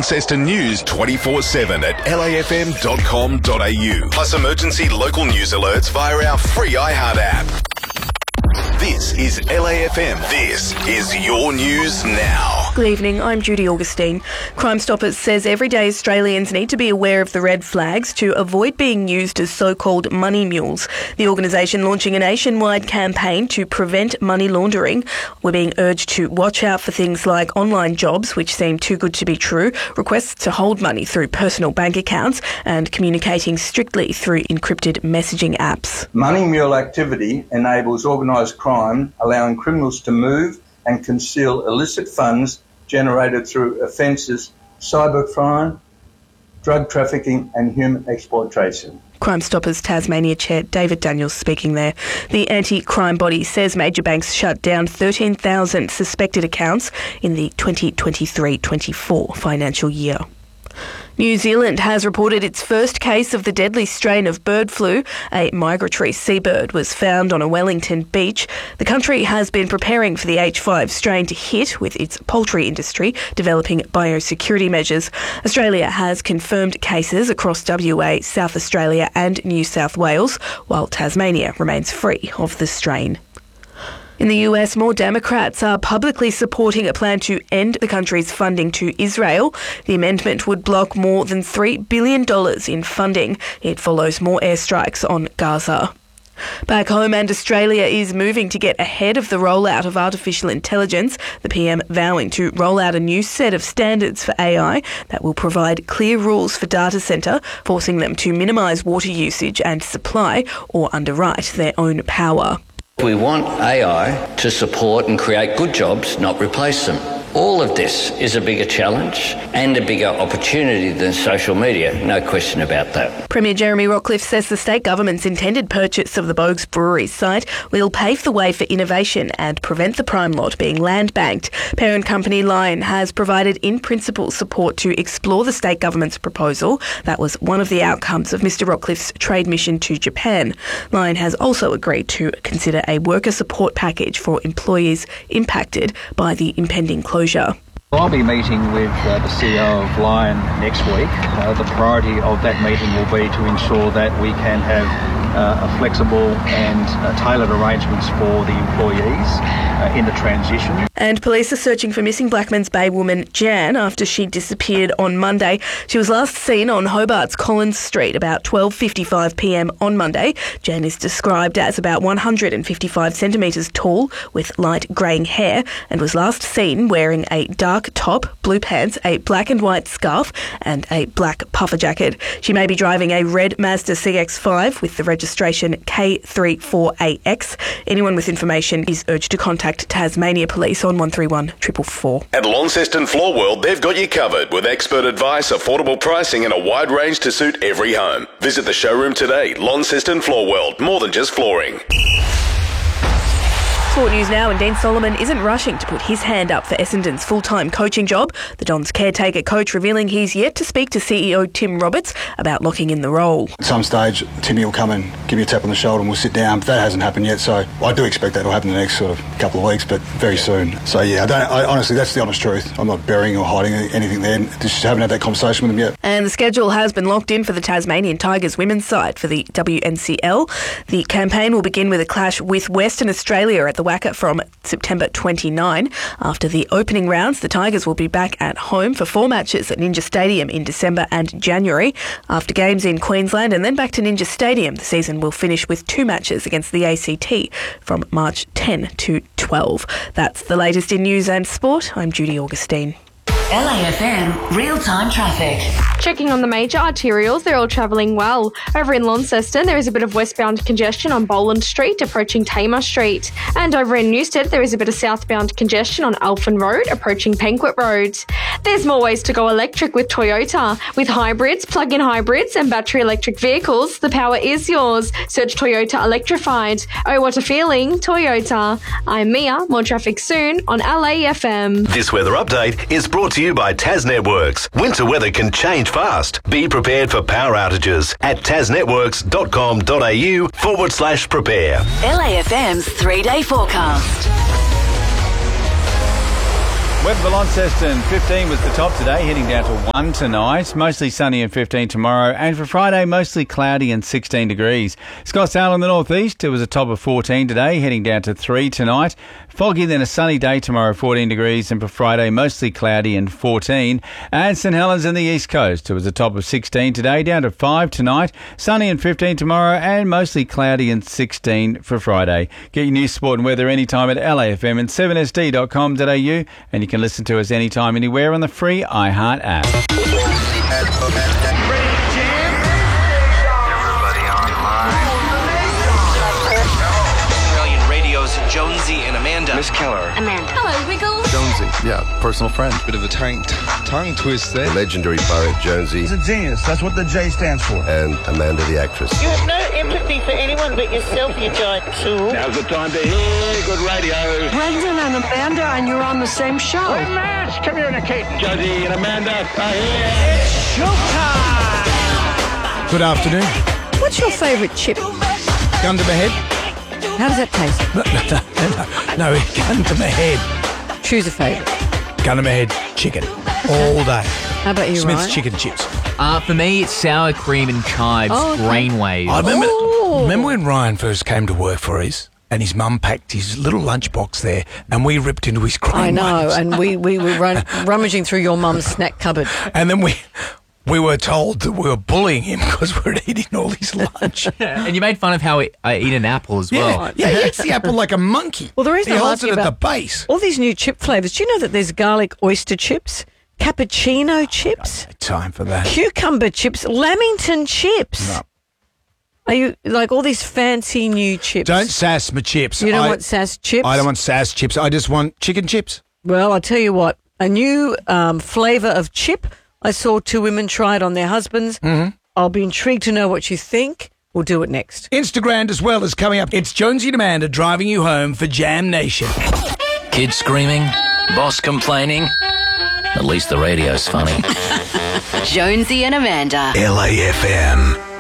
Launceston News 24/7 at lafm.com.au. Plus emergency local news alerts via our free iHeart app. This is LAFM. This is your news now. Good evening, I'm Judy Augustine. Crime Stoppers says everyday Australians need to be aware of the red flags to avoid being used as so-called money mules. The organisation launching a nationwide campaign to prevent money laundering. We're being urged to watch out for things like online jobs, which seem too good to be true, requests to hold money through personal bank accounts, and communicating strictly through encrypted messaging apps. Money mule activity enables organised crime, allowing criminals to move and conceal illicit funds generated through offences, cybercrime, drug trafficking and human exploitation. Crime Stoppers Tasmania Chair David Daniels speaking there. The anti-crime body says major banks shut down 13,000 suspected accounts in the 2023-24 financial year. New Zealand has reported its first case of the deadly strain of bird flu. A migratory seabird was found on a Wellington beach. The country has been preparing for the H5 strain to hit with its poultry industry, developing biosecurity measures. Australia has confirmed cases across WA, South Australia and New South Wales, while Tasmania remains free of the strain. In the US, more Democrats are publicly supporting a plan to end the country's funding to Israel. The amendment would block more than $3 billion in funding. It follows more airstrikes on Gaza. Back home, and Australia is moving to get ahead of the rollout of artificial intelligence, the PM vowing to roll out a new set of standards for AI that will provide clear rules for data centre, forcing them to minimise water usage and supply or underwrite their own power. We want AI to support and create good jobs, not replace them. All of this is a bigger challenge and a bigger opportunity than social media, no question about that. Premier Jeremy Rockliff says the state government's intended purchase of the Bogues Brewery site will pave the way for innovation and prevent the prime lot being land banked. Parent company Lion has provided in-principle support to explore the state government's proposal. That was one of the outcomes of Mr Rockliff's trade mission to Japan. Lion has also agreed to consider a worker support package for employees impacted by the impending closure. I'll be meeting with the CEO of Lion next week. The priority of that meeting will be to ensure that we can have flexible and tailored arrangements for the employees in the transition. And police are searching for missing Blackmans Bay woman Jan after she disappeared on Monday. She was last seen on Hobart's Collins Street about 12:55pm on Monday. Jan is described as about 155 centimetres tall with light greying hair and was last seen wearing a dark top, blue pants, a black and white scarf and a black puffer jacket. She may be driving a red Mazda CX-5 with the registration K34AX. Anyone with information is urged to contact Tasmania Police on 131 444. At Launceston Floor World, they've got you covered with expert advice, affordable pricing and a wide range to suit every home. Visit the showroom today. Launceston Floor World, more than just flooring. Sport news now, and Dean Solomon isn't rushing to put his hand up for Essendon's full-time coaching job. The Dons caretaker coach revealing he's yet to speak to CEO Tim Roberts about locking in the role. At some stage, Timmy will come and give me a tap on the shoulder and we'll sit down, but that hasn't happened yet, so I do expect that will happen in the next sort of couple of weeks, but very soon. So yeah, I honestly, that's the honest truth. I'm not burying or hiding anything there. Just haven't had that conversation with him yet. And the schedule has been locked in for the Tasmanian Tigers women's side for the WNCL. The campaign will begin with a clash with Western Australia at the WACA from September 29. After the opening rounds, the Tigers will be back at home for 4 matches at Ninja Stadium in December and January. After games in Queensland and then back to Ninja Stadium, the season will finish with 2 matches against the ACT from March 10 to 12. That's the latest in news and sport. I'm Judy Augustine. LAFM real-time traffic. Checking on the major arterials, they're all travelling well. Over in Launceston, there is a bit of westbound congestion on Boland Street approaching Tamar Street. And over in Newstead, there is a bit of southbound congestion on Alphen Road approaching Penquet Road. There's more ways to go electric with Toyota. With hybrids, plug-in hybrids and battery electric vehicles, the power is yours. Search Toyota Electrified. Oh, what a feeling, Toyota. I'm Mia, more traffic soon on LAFM. This weather update is brought to you by Tas Networks. Winter weather can change fast. Be prepared for power outages at tasnetworks.com.au/prepare. LAFM's 3-day forecast. Weather for Launceston, 15 was the top today, heading down to 1 tonight. Mostly sunny and 15 tomorrow. And for Friday, mostly cloudy and 16 degrees. Scottsdale in the northeast, it was a top of 14 today, heading down to 3 tonight. Foggy, then a sunny day tomorrow, 14 degrees. And for Friday, mostly cloudy and 14. And St Helens in the east coast, it was a top of 16 today, down to 5 tonight. Sunny and 15 tomorrow, and mostly cloudy and 16 for Friday. Get your news, sport and weather anytime at LAFM and 7sd.com.au. And you can listen to us anytime, anywhere on the free iHeart app. Everybody online. Australian Radio's Jonesy and Amanda. Miss Keller. Amanda. Hello, Wiggles. Jonesy, yeah, personal friend. Bit of a tongue twist there. The legendary poet Jonesy. He's a genius. That's what the J stands for. And Amanda the actress. You have no empathy for anyone but yourself, you giant tool. Now's the time to hear good radio. Brendan and Amanda, and you're on the same show. We're mass communicating. Jonesy and Amanda are here. It's showtime. Good afternoon. What's your favourite chip? Gun to my head. How does that taste? No, gun to my head. Choose a favourite. Gun to my head, chicken. All day. How about you, Smith's Ryan? chicken chips. For me, it's sour cream and chives, Brainwaves. I remember when Ryan first came to work for us, and his mum packed his little lunchbox there, and we ripped into his cream. I know, waves. and we were rummaging through your mum's snack cupboard. And then we were told that we were bullying him because we were eating all his lunch. And you made fun of how I eat an apple as well. Yeah, he eats the apple like a monkey. Well, the reason he I'm holds asking it at the about base. all these new chip flavours, do you know that there's garlic oyster chips, cappuccino chips, Time for that. cucumber chips, lamington chips? No. Are you like all these fancy new chips? Don't sass my chips. You don't want sass chips? I don't want sass chips. I just want chicken chips. Well, I'll tell you what, a new flavour of chip. I saw 2 women try it on their husbands. Mm-hmm. I'll be intrigued to know what you think. We'll do it next. Instagram as well is coming up. It's Jonesy and Amanda driving you home for Jam Nation. Kids screaming, boss complaining. At least the radio's funny. Jonesy and Amanda. LAFM.